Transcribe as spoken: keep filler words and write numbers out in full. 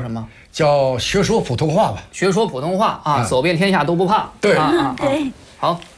什么？ 叫学说普通话吧。 学说普通话啊， 嗯走遍天下都不怕。 对啊啊啊对。 好。